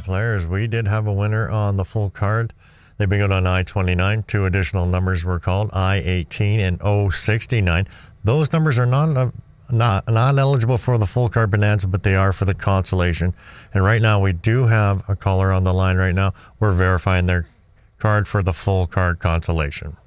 players, we did have a winner on the full card. They bingoed on I-29. Two additional numbers were called, I-18 and O-69. Those numbers are not eligible for the full card bonanza, but they are for the consolation. And right now, we do have a caller on the line right now. We're verifying their card for the full card consolation.